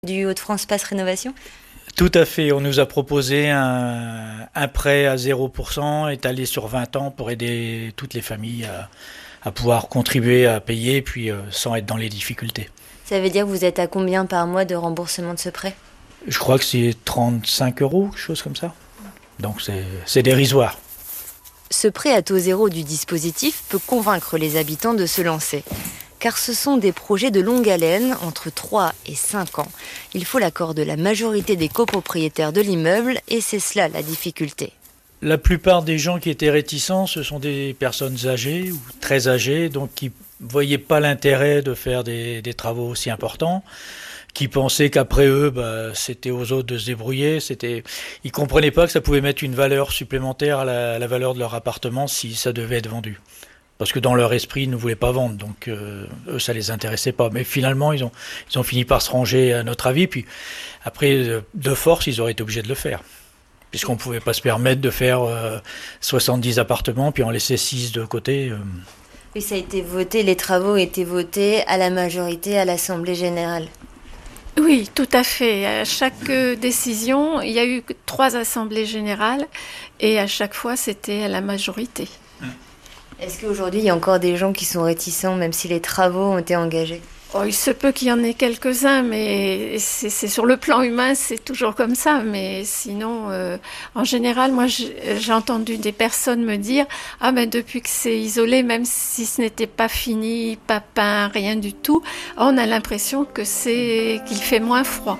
Du Hauts-de-France Pass Rénovation? Tout à fait. On nous a proposé un prêt à 0% étalé sur 20 ans pour aider toutes les familles à pouvoir contribuer à payer puis sans être dans les difficultés. Ça veut dire que vous êtes à combien par mois de remboursement de ce prêt? Je crois que c'est 35 euros, quelque chose comme ça. Donc c'est dérisoire. Ce prêt à taux zéro du dispositif peut convaincre les habitants de se lancer. Car ce sont des projets de longue haleine, entre 3 et 5 ans. Il faut l'accord de la majorité des copropriétaires de l'immeuble et c'est cela la difficulté. La plupart des gens qui étaient réticents, ce sont des personnes âgées ou très âgées, donc qui ne voyaient pas l'intérêt de faire des travaux aussi importants, qui pensaient qu'après eux, c'était aux autres de se débrouiller. Ils ne comprenaient pas que ça pouvait mettre une valeur supplémentaire à la valeur de leur appartement si ça devait être vendu. Parce que dans leur esprit, ils ne voulaient pas vendre, donc eux, ça les intéressait pas. Mais finalement, ils ont fini par se ranger à notre avis. Puis après, de force, ils auraient été obligés de le faire. Puisqu'on ne pouvait pas se permettre de faire 70 appartements, puis en laisser 6 de côté. Et ça a été voté, les travaux ont été votés à la majorité à l'Assemblée générale. Oui, tout à fait. À chaque décision, il y a eu 3 assemblées générales et à chaque fois, c'était à la majorité. Est-ce qu'aujourd'hui, il y a encore des gens qui sont réticents, même si les travaux ont été engagés? Oh, il se peut qu'il y en ait quelques-uns, mais c'est sur le plan humain, c'est toujours comme ça. Mais sinon, en général, moi, j'ai entendu des personnes me dire « Ah, ben depuis que c'est isolé, même si ce n'était pas fini, pas peint, rien du tout, on a l'impression qu'il fait moins froid. »